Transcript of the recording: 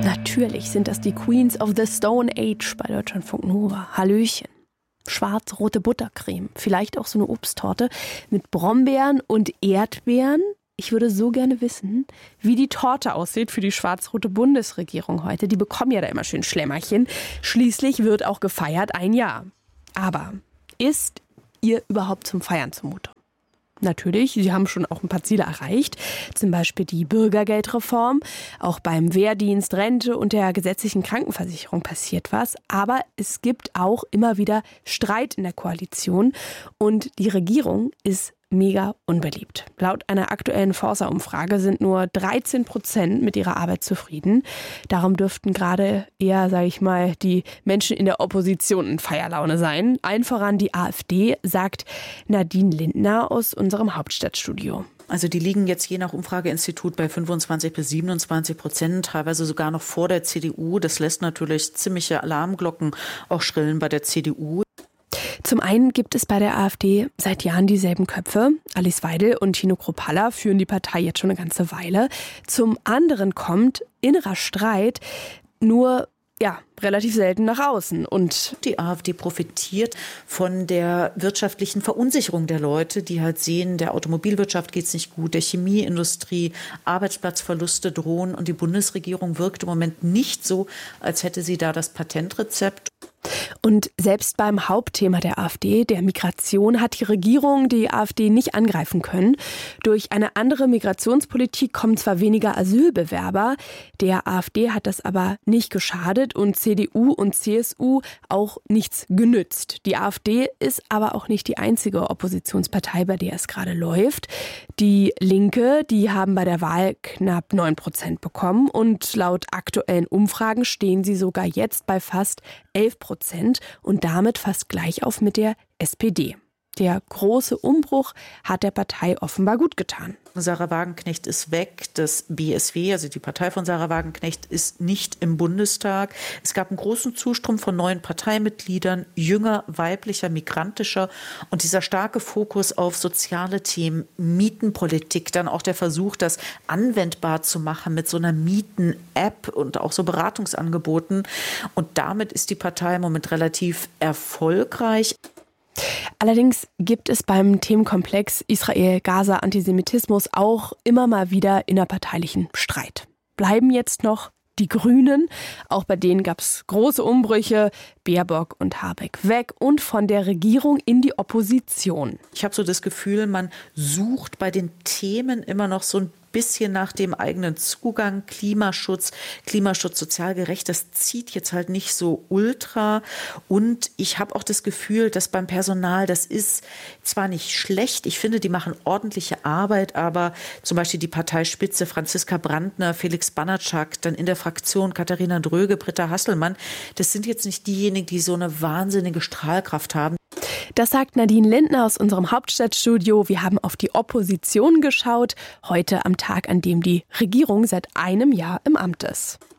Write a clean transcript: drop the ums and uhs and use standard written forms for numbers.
Natürlich sind das die Queens of the Stone Age bei Deutschlandfunk Nova. Hallöchen. Schwarz-rote Buttercreme, vielleicht auch so eine Obsttorte mit Brombeeren und Erdbeeren. Ich würde so gerne wissen, wie die Torte aussieht für die schwarz-rote Bundesregierung heute. Die bekommen ja da immer schön Schlemmerchen. Schließlich wird auch gefeiert 1 Jahr. Aber ist ihr überhaupt zum Feiern zumute? Natürlich, sie haben schon auch ein paar Ziele erreicht, zum Beispiel die Bürgergeldreform. Auch beim Wehrdienst, Rente und der gesetzlichen Krankenversicherung passiert was. Aber es gibt auch immer wieder Streit in der Koalition und die Regierung ist mega unbeliebt. Laut einer aktuellen Forsa-Umfrage sind nur 13% mit ihrer Arbeit zufrieden. Darum dürften gerade eher, sage ich mal, die Menschen in der Opposition in Feierlaune sein. Allen voran die AfD, sagt Nadine Lindner aus unserem Hauptstadtstudio. Also die liegen jetzt je nach Umfrageinstitut bei 25-27%, teilweise sogar noch vor der CDU. Das lässt natürlich ziemliche Alarmglocken auch schrillen bei der CDU. Zum einen gibt es bei der AfD seit Jahren dieselben Köpfe. Alice Weidel und Tino Kruppalla führen die Partei jetzt schon eine ganze Weile. Zum anderen kommt innerer Streit nur relativ selten nach außen. Und die AfD profitiert von der wirtschaftlichen Verunsicherung der Leute, die halt sehen, der Automobilwirtschaft geht es nicht gut, der Chemieindustrie, Arbeitsplatzverluste drohen und die Bundesregierung wirkt im Moment nicht so, als hätte sie da das Patentrezept. Und selbst beim Hauptthema der AfD, der Migration, hat die Regierung die AfD nicht angreifen können. Durch eine andere Migrationspolitik kommen zwar weniger Asylbewerber, der AfD hat das aber nicht geschadet und CDU und CSU auch nichts genützt. Die AfD ist aber auch nicht die einzige Oppositionspartei, bei der es gerade läuft. Die Linke, die haben bei der Wahl knapp 9% bekommen und laut aktuellen Umfragen stehen sie sogar jetzt bei fast 11% und damit fast gleich auf mit der SPD. Der große Umbruch hat der Partei offenbar gut getan. Sarah Wagenknecht ist weg, das BSW, also die Partei von Sarah Wagenknecht, ist nicht im Bundestag. Es gab einen großen Zustrom von neuen Parteimitgliedern, jünger, weiblicher, migrantischer und dieser starke Fokus auf soziale Themen, Mietenpolitik, dann auch der Versuch, das anwendbar zu machen mit so einer Mieten-App und auch so Beratungsangeboten. Und damit ist die Partei im Moment relativ erfolgreich. Allerdings gibt es beim Themenkomplex Israel, Gaza, Antisemitismus auch immer mal wieder innerparteilichen Streit. Bleiben jetzt noch die Grünen. Auch bei denen gab es große Umbrüche. Baerbock und Habeck weg und von der Regierung in die Opposition. Ich habe so das Gefühl, man sucht bei den Themen immer noch so ein bisschen nach dem eigenen Zugang. Klimaschutz sozial gerecht, das zieht jetzt halt nicht so ultra. Und ich habe auch das Gefühl, dass beim Personal, das ist zwar nicht schlecht, ich finde, die machen ordentliche Arbeit, aber zum Beispiel die Parteispitze Franziska Brandner, Felix Banatschak, dann in der Fraktion Katharina Dröge, Britta Hasselmann, das sind jetzt nicht diejenigen, die so eine wahnsinnige Strahlkraft haben. Das sagt Nadine Lindner aus unserem Hauptstadtstudio. Wir haben auf die Opposition geschaut, heute am Tag, an dem die Regierung seit 1 Jahr im Amt ist.